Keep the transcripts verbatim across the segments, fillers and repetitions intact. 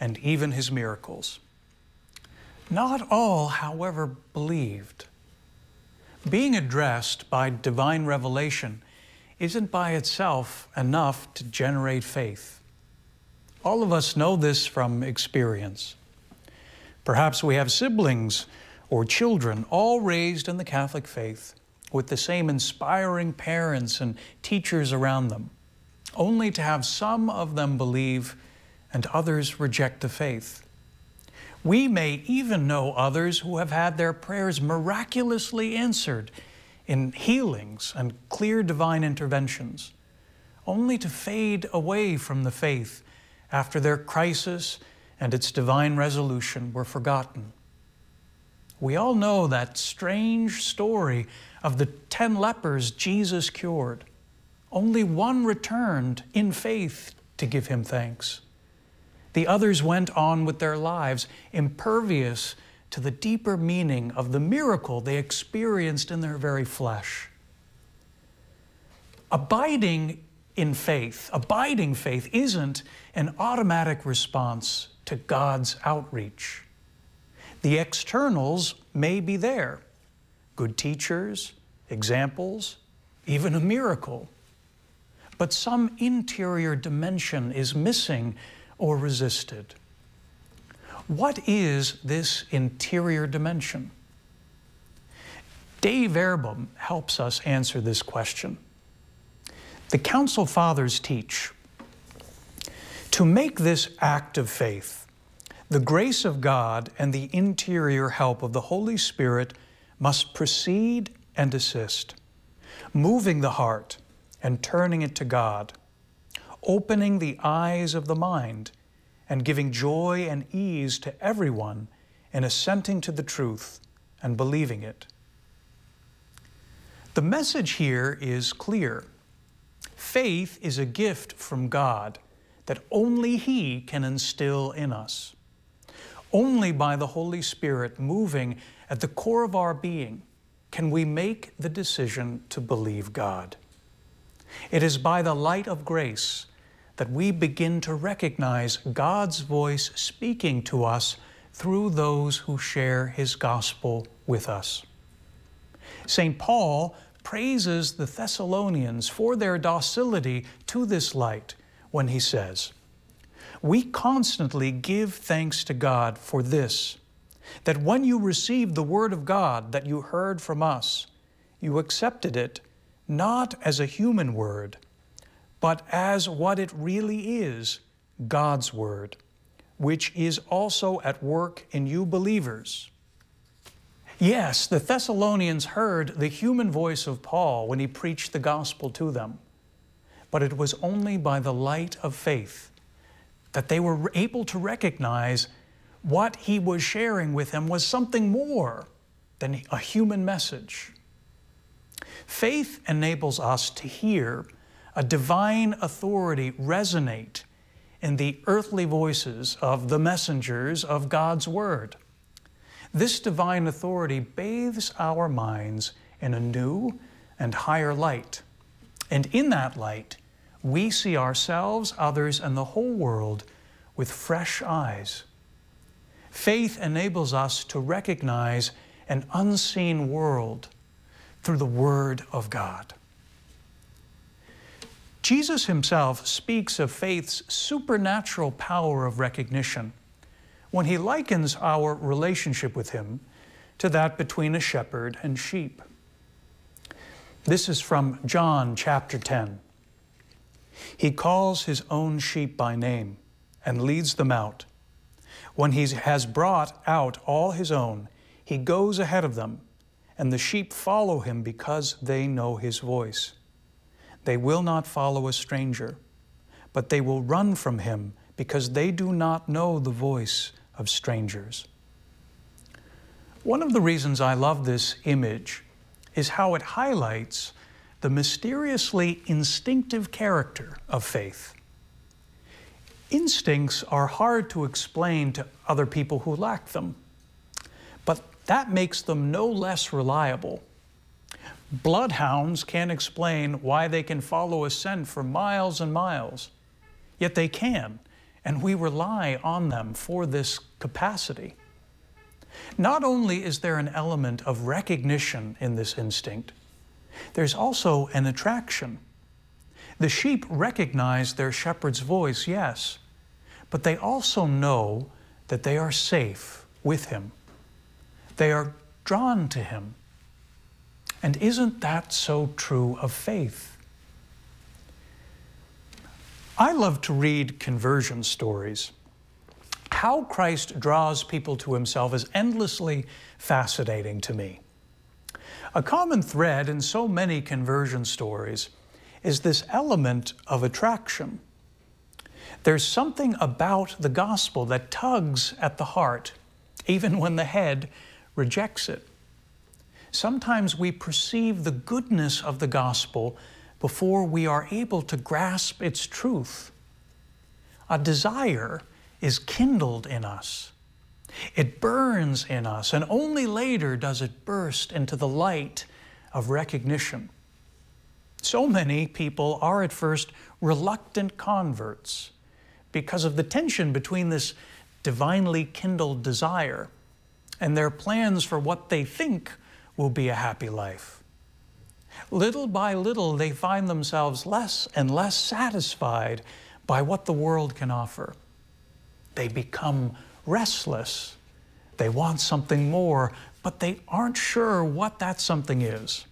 and even his miracles. Not all, however, believed. Being addressed by divine revelation isn't by itself enough to generate faith. All of us know this from experience. Perhaps we have siblings or children all raised in the Catholic faith with the same inspiring parents and teachers around them, only to have some of them believe and others reject the faith. We may even know others who have had their prayers miraculously answered in healings and clear divine interventions, only to fade away from the faith after their crisis and its divine resolution were forgotten. We all know that strange story of the ten lepers Jesus cured. Only one returned in faith to give him thanks. The others went on with their lives, impervious to the deeper meaning of the miracle they experienced in their very flesh. Abiding in faith, abiding faith isn't an automatic response to God's outreach. The externals may be there, good teachers, examples, even a miracle. But some interior dimension is missing or resisted. What is this interior dimension? Dave Erbum helps us answer this question. The Council Fathers teach, to make this act of faith, the grace of God and the interior help of the Holy Spirit must precede and assist, moving the heart and turning it to God, opening the eyes of the mind and giving joy and ease to everyone in assenting to the truth and believing it. The message here is clear. Faith is a gift from God that only He can instill in us. Only by the Holy Spirit moving at the core of our being can we make the decision to believe God. It is by the light of grace that we begin to recognize God's voice speaking to us through those who share His gospel with us. Saint Paul praises the Thessalonians for their docility to this light when he says, "We constantly give thanks to God for this, that when you received the word of God that you heard from us, you accepted it not as a human word, but as what it really is, God's word, which is also at work in you believers." Yes, the Thessalonians heard the human voice of Paul when he preached the gospel to them, but it was only by the light of faith that they were able to recognize what he was sharing with them was something more than a human message. Faith enables us to hear a divine authority resonate in the earthly voices of the messengers of God's Word. This divine authority bathes our minds in a new and higher light. And in that light, we see ourselves, others, and the whole world with fresh eyes. Faith enables us to recognize an unseen world through the Word of God. Jesus Himself speaks of faith's supernatural power of recognition when He likens our relationship with Him to that between a shepherd and sheep. This is from John chapter ten. He calls His own sheep by name and leads them out. When He has brought out all His own, He goes ahead of them, and the sheep follow Him because they know His voice. They will not follow a stranger, but they will run from him because they do not know the voice of strangers. One of the reasons I love this image is how it highlights the mysteriously instinctive character of faith. Instincts are hard to explain to other people who lack them, but that makes them no less reliable. Bloodhounds can't explain why they can follow a scent for miles and miles, yet they can, and we rely on them for this capacity. Not only is there an element of recognition in this instinct, there's also an attraction. The sheep recognize their shepherd's voice, yes, but they also know that they are safe with him. They are drawn to him. And isn't that so true of faith? I love to read conversion stories. How Christ draws people to himself is endlessly fascinating to me. A common thread in so many conversion stories is this element of attraction. There's something about the gospel that tugs at the heart, even when the head rejects it. Sometimes we perceive the goodness of the gospel before we are able to grasp its truth. A desire is kindled in us. It burns in us, and only later does it burst into the light of recognition. So many people are at first reluctant converts because of the tension between this divinely kindled desire and their plans for what they think will be a happy life. Little by little, they find themselves less and less satisfied by what the world can offer. They become restless. They want something more, but they aren't sure what that something is.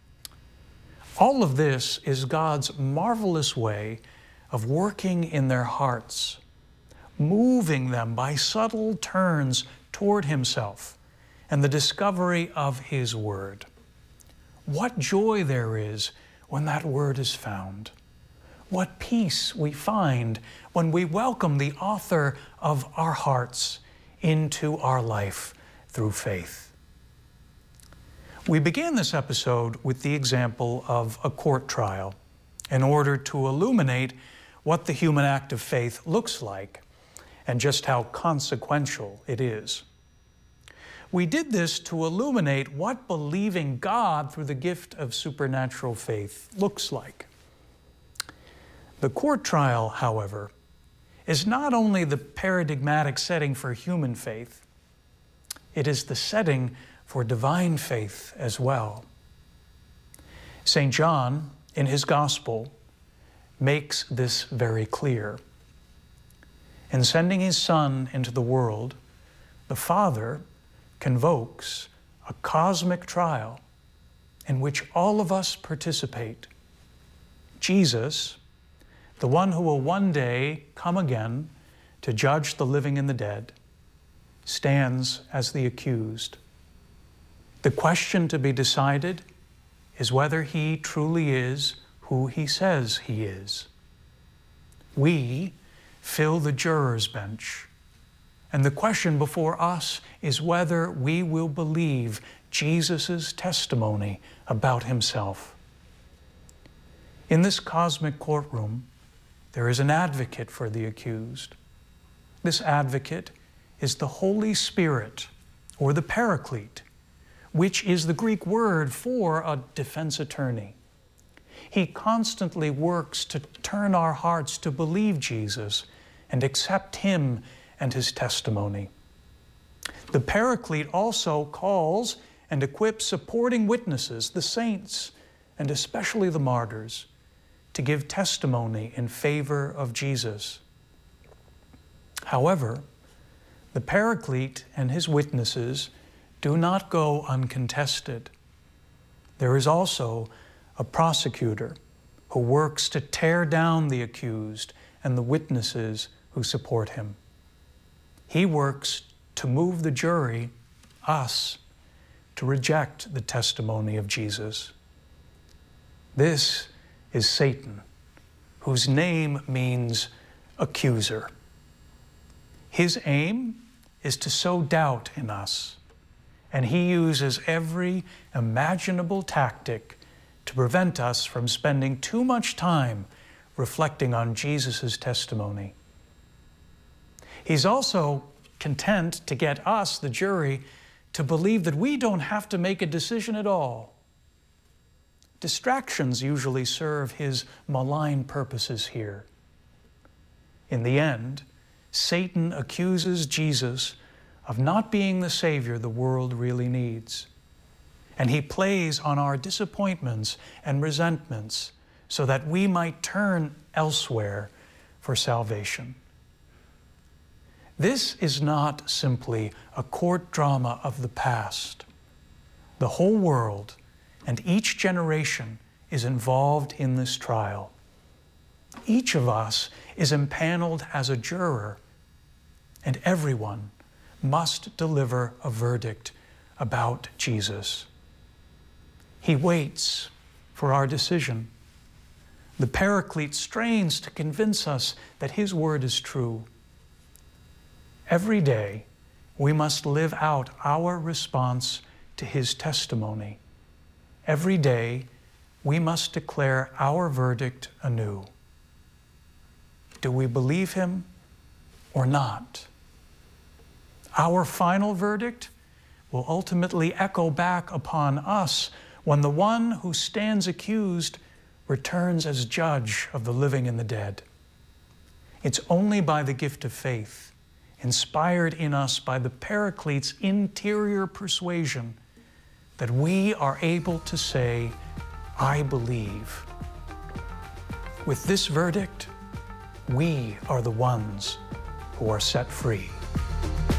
All of this is God's marvelous way of working in their hearts, moving them by subtle turns toward himself and the discovery of his word. What joy there is when that word is found. What peace we find when we welcome the author of our hearts into our life through faith. We began this episode with the example of a court trial in order to illuminate what the human act of faith looks like and just how consequential it is. We did this to illuminate what believing God through the gift of supernatural faith looks like. The court trial, however, is not only the paradigmatic setting for human faith, it is the setting for divine faith as well. Saint John, in his Gospel, makes this very clear. In sending his Son into the world, the Father convokes a cosmic trial in which all of us participate. Jesus, the one who will one day come again to judge the living and the dead, stands as the accused. The question to be decided is whether he truly is who he says he is. We fill the juror's bench, and the question before us is whether we will believe Jesus' testimony about himself. In this cosmic courtroom, there is an advocate for the accused. This advocate is the Holy Spirit, or the Paraclete, which is the Greek word for a defense attorney. He constantly works to turn our hearts to believe Jesus and accept him and his testimony. The Paraclete also calls and equips supporting witnesses, the saints, and especially the martyrs, to give testimony in favor of Jesus. However, the Paraclete and his witnesses do not go uncontested. There is also a prosecutor who works to tear down the accused and the witnesses who support him. He works to move the jury, us, to reject the testimony of Jesus. This is Satan, whose name means accuser. His aim is to sow doubt in us, and he uses every imaginable tactic to prevent us from spending too much time reflecting on Jesus' testimony. He's also content to get us, the jury, to believe that we don't have to make a decision at all. Distractions usually serve his malign purposes here. In the end, Satan accuses Jesus of not being the Savior the world really needs. And he plays on our disappointments and resentments so that we might turn elsewhere for salvation. This is not simply a court drama of the past. The whole world and each generation is involved in this trial. Each of us is impaneled as a juror, and everyone must deliver a verdict about Jesus. He waits for our decision. The Paraclete strains to convince us that his word is true. Every day, we must live out our response to his testimony. Every day, we must declare our verdict anew. Do we believe him or not? Our final verdict will ultimately echo back upon us when the one who stands accused returns as judge of the living and the dead. It's only by the gift of faith, inspired in us by the Paraclete's interior persuasion, that we are able to say, I believe. With this verdict, we are the ones who are set free.